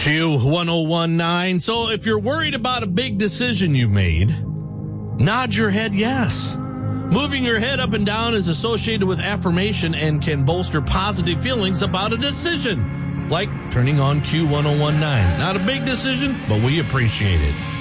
Q1019. So if you're worried about a big decision you made, nod your head yes. Moving your head up and down is associated with affirmation and can bolster positive feelings about a decision, like turning on Q1019. Not a big decision, but we appreciate it.